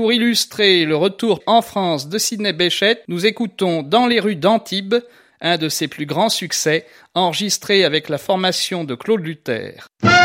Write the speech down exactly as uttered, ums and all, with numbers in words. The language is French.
pour illustrer le retour en France de Sidney Bechet, nous écoutons Dans les rues d'Antibes, un de ses plus grands succès, enregistré avec la formation de Claude Luther.